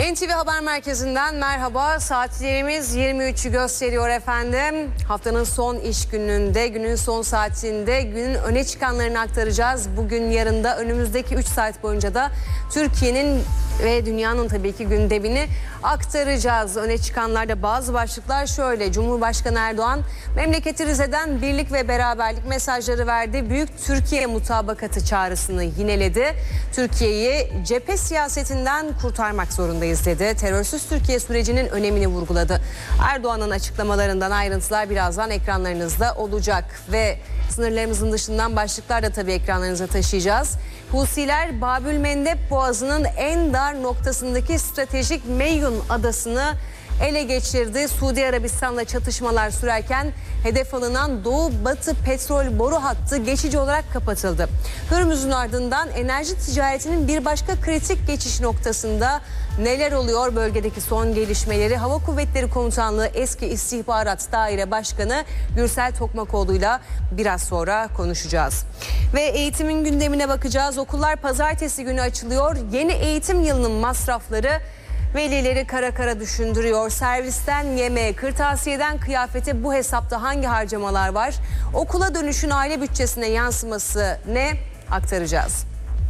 NTV Haber Merkezi'nden merhaba. Saatlerimiz 23'ü gösteriyor efendim. Haftanın son iş gününde, günün son saatinde günün öne çıkanlarını aktaracağız. Bugün, yarın da, önümüzdeki 3 saat boyunca da Türkiye'nin ve dünyanın tabii ki gündemini aktaracağız. Öne çıkanlarda bazı başlıklar şöyle. Cumhurbaşkanı Erdoğan memleketi Rize'den birlik ve beraberlik mesajları verdi. Büyük Türkiye mutabakatı çağrısını yineledi. Türkiye'yi cephe siyasetinden kurtarmak zorundayız dedi. Terörsüz Türkiye sürecinin önemini vurguladı. Erdoğan'ın açıklamalarından ayrıntılar birazdan ekranlarınızda olacak ve sınırlarımızın dışından başlıklar da tabii ekranlarınıza taşıyacağız. Husiler Babülmendeb Boğazı'nın en dar noktasındaki stratejik Meyyun adasını ele geçirdi. Suudi Arabistan'la çatışmalar sürerken hedef alınan Doğu-Batı petrol boru hattı geçici olarak kapatıldı. Hürmüz'ün ardından enerji ticaretinin bir başka kritik geçiş noktasında neler oluyor? Bölgedeki son gelişmeleri Hava Kuvvetleri Komutanlığı Eski İstihbarat Daire Başkanı Gürsel Tokmakoğlu'yla biraz sonra konuşacağız. Ve eğitimin gündemine bakacağız. Okullar pazartesi günü açılıyor. Yeni eğitim yılının masrafları velileri kara kara düşündürüyor. Servisten yemeğe, kırtasiyeden kıyafete bu hesapta hangi harcamalar var? Okula dönüşün aile bütçesine yansıması ne? Aktaracağız.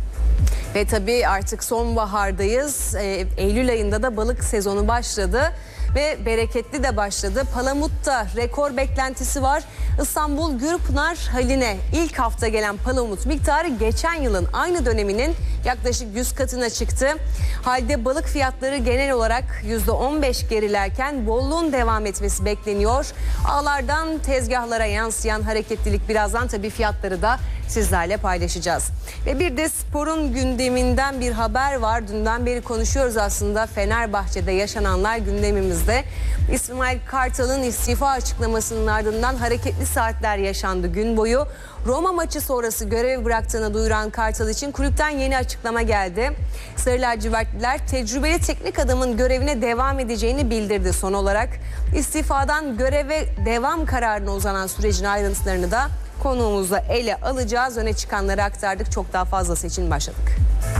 Ve tabii artık sonbahardayız. Eylül ayında da balık sezonu başladı ve bereketli de başladı. Palamut'ta rekor beklentisi var. İstanbul Gürpınar Haline ilk hafta gelen palamut miktarı geçen yılın aynı döneminin yaklaşık 100 katına çıktı. Halde balık fiyatları genel olarak %15 gerilerken bolluğun devam etmesi bekleniyor. Ağlardan tezgahlara yansıyan hareketlilik, birazdan tabii fiyatları da sizlerle paylaşacağız. Ve bir de sporun gündeminden bir haber var. Dünden beri konuşuyoruz aslında. Fenerbahçe'de yaşananlar gündemimizde. İsmail Kartal'ın istifa açıklamasının ardından hareketli saatler yaşandı gün boyu. Roma maçı sonrası görev bıraktığını duyuran Kartal için kulüpten yeni açıklama geldi. Sarı lacivertliler tecrübeli teknik adamın görevine devam edeceğini bildirdi. Son olarak istifadan göreve devam kararına uzanan sürecin ayrıntılarını da konuğumuzla ele alacağız. Öne çıkanları aktardık. Çok daha fazlası için başladık.